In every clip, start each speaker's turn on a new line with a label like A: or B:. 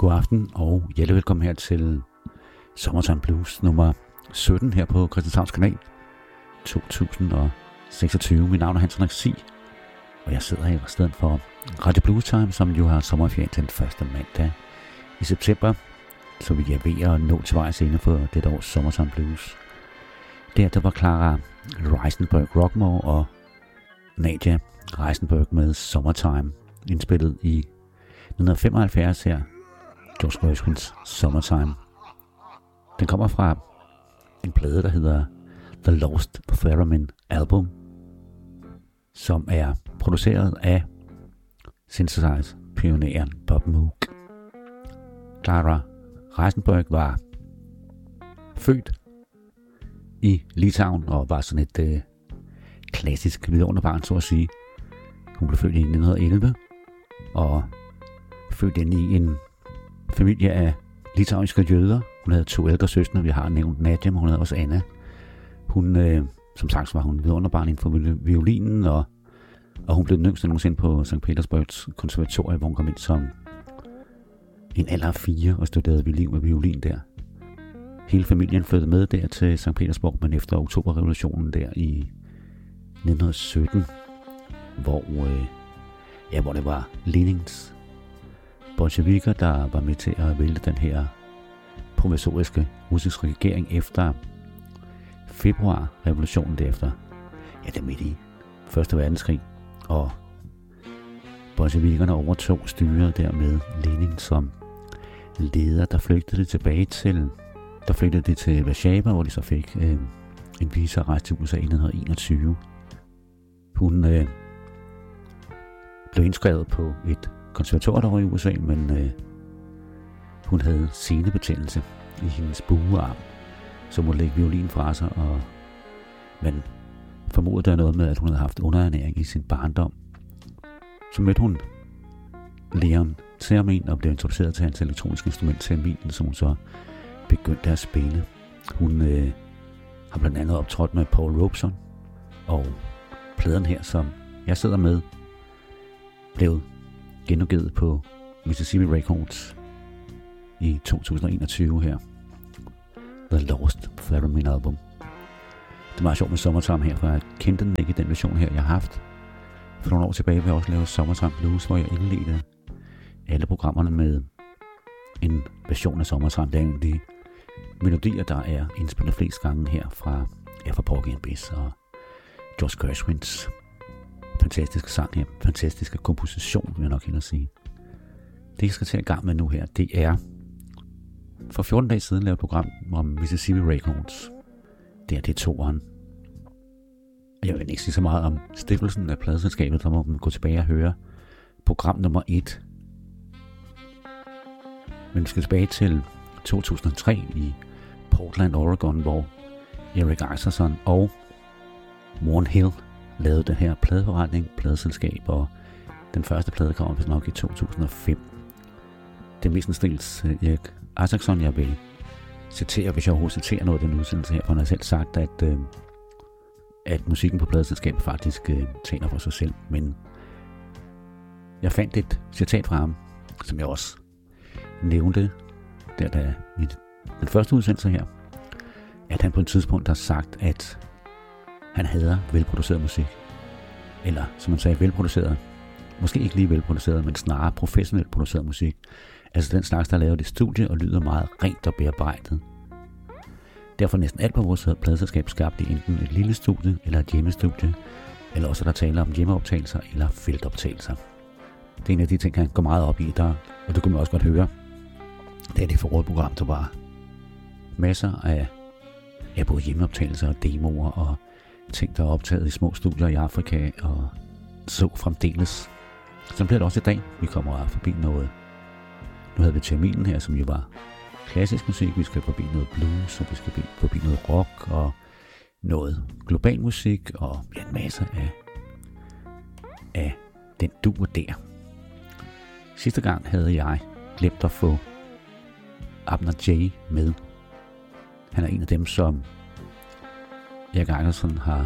A: God aften og hjertelig velkommen her til Summertime Blues nummer 17 her på Christianshavns kanal 2026. Mit navn er Hans Henrik Sig, og jeg sidder her i stedet for Radio Blues Time, som jo har sommerferien til den første mandag i september, så vi er ved at nå til vejs ende for dette års Summertime Blues. Der var Clara Reisenberg-Rockmore og Nadia Reisenberg med Summertime, indspillet i 1975 her, George Gershwins Summertime. Den kommer fra en plade, der hedder The Lost Theremin Album, som er produceret af synthesizer-pioneren Bob Moog. Clara Reisenberg var født i Litauen og var sådan et klassisk vidunderbarn, så at sige. Hun blev født i 1911 og født ind i en familie af litauiske jøder. Hun havde 2 ældre søstre. Vi har nævnt Nadia, men hun havde også Anna. Hun, som sagt, var hun vidunderbarn inden for violinen, og hun blev den yngste nogensinde på St. Petersburgs konservatorium, hvor hun kom ind som en alder af 4 og studerede violin der. Hele familien flyttede med der til St. Petersburg, men efter oktoberrevolutionen der i 1917, hvor det var Lenins bolsjevikker, der var med til at vælte den her provisoriske russiske regering efter februarrevolutionen derefter. Ja, det er midt i 1. verdenskrig, og bolsjevikkerne overtog styret der med Lenin som leder. Der flygtede de til Warszawa, hvor de så fik en visa at rejse til USA i 1921. Hun blev indskrevet på et konservatorium i USA, men hun havde senebetændelse i hendes buearm, så måtte lægge violin fra sig, og man formodede der noget med, at hun havde haft underernæring i sin barndom. Så mødte hun Leon Theremin og blev introduceret til hans elektroniske instrument Theremin, som hun så begyndte at spille. Hun har blandt andet optrådt med Paul Robeson, og pladen her, som jeg sidder med, blev genudgivet på Mississippi Records i 2021 her. The Lost Theremin Album. Det er meget sjovt med Summertime her, for jeg kendte den ikke i den version her, jeg har haft. For nogle år tilbage vil jeg også lave Summertime Blues, hvor jeg indledte alle programmerne med en version af Summertime. Det er en af de melodier, der er indspillet flest gange her fra Porgy and Bess og George Gershwins fantastiske sang her. Fantastiske komposition, vil jeg nok hellere sige. Det, jeg skal tage i gang med nu her, det er for 14 dage siden lavet et program om Mississippi Records. Det er toeren. Jeg vil ikke sige så meget om stiftelsen af pladeselskabet, så må man gå tilbage og høre program nummer 1. Men vi skal tilbage til 2003 i Portland, Oregon, hvor Eric Iserson og Warren Hill lavede den her pladeforretning, pladeselskab, og den første plade kom vist nok i 2005. Det er mestendels Eric Iserson, jeg vil citere, hvis jeg overhovedet citerer noget af den udsendelse her, for han har selv sagt, at musikken på pladeselskabet faktisk taler for sig selv, men jeg fandt et citat fra ham, som jeg også nævnte der i den første udsendelse her, at han på et tidspunkt har sagt, at han hader velproduceret musik. Eller, som man sagde, velproduceret. Måske ikke lige velproduceret, men snarere professionelt produceret musik. Altså den slags, der er lavet i studie og lyder meget rent og bearbejdet. Derfor næsten alt på vores pladeselskab skabt i enten et lille studie eller et hjemmestudie, eller også der taler om hjemmeoptagelser eller feltoptagelser. Det er en af de ting, han går meget op i der, og det kunne man også godt høre. Det er det forrige program, der var masser af både hjemmeoptagelser og demoer og ting, der er optaget i små studier i Afrika og så fremdeles. Så bliver det også i dag. Vi kommer forbi noget. Nu havde vi Terminen her, som jo var klassisk musik. Vi skal forbi noget blues, og vi skal forbi noget rock og noget global musik og en masse af den duo der. Sidste gang havde jeg glemt at få Abner J med. Han er en af dem, som Erik Iserson har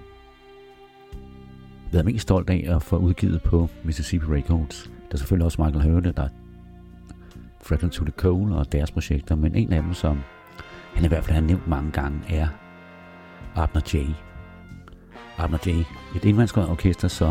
A: været mest stolt af at få udgivet på Mississippi Records. Der er selvfølgelig også Michael Hurley, der Freddie to the Cole og deres projekter, men en af dem, som han i hvert fald har nævnt mange gange, er Abner J. Abner J. Et enmandskåret orkester, som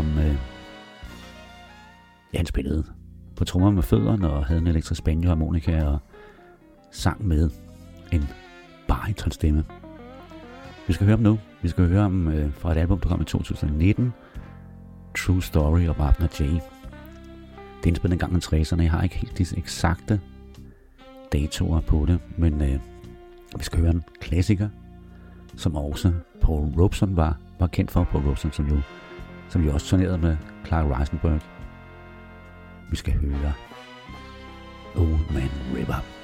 A: han spillede på trommer med fødderne og havde en elektrisk banjo-harmonika og sang med en baritonstemme. Vi skal høre ham nu. Vi skal høre ham fra et album, der kom i 2019. True Story of Abner J. Det er indspillet en gang i 60'erne. Jeg har ikke helt de eksakte datoer på det, men vi skal høre en klassiker, som også Paul Robeson var kendt for. Paul Robeson, som jo også turnerede med Clark Reisenberg. Vi skal høre Old Man River.